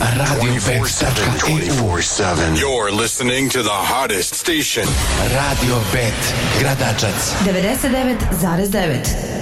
radiobet.eu. You're listening to the hottest station. Radio Bet, Gradačac. 99,9.